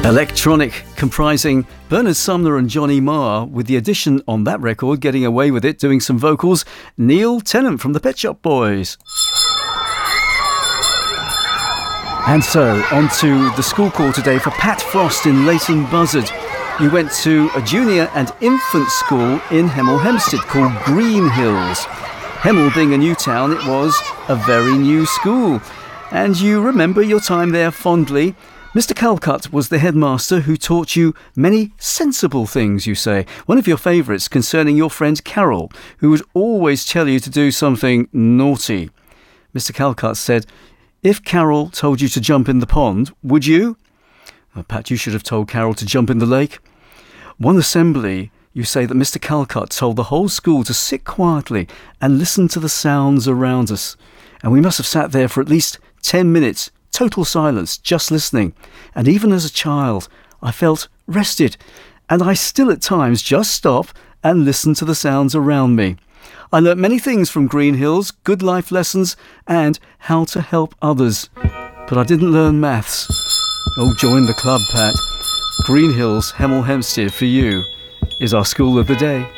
Electronic, comprising Bernard Sumner and Johnny Marr, with the addition on that record, getting away with it, doing some vocals, Neil Tennant from the Pet Shop Boys. And so, on to the school call today for Pat Frost in Leighton Buzzard. You went to a junior and infant school in Hemel Hempstead called Green Hills. Hemel being a new town, it was a very new school. And you remember your time there fondly. Mr. Calcutt was the headmaster who taught you many sensible things, you say. One of your favourites concerning your friend Carol, who would always tell you to do something naughty. Mr. Calcutt said, if Carol told you to jump in the pond, would you? Well, Pat, you should have told Carol to jump in the lake. One assembly, you say that Mr. Calcutt told the whole school to sit quietly and listen to the sounds around us. And we must have sat there for at least 10 minutes, total silence, just listening. And even as a child, I felt rested. And I still at times just stop and listen to the sounds around me. I learnt many things from Green Hills, good life lessons, and how to help others. But I didn't learn maths. Oh, join the club, Pat. Green Hills, Hemel Hempstead, for you, is our school of the day.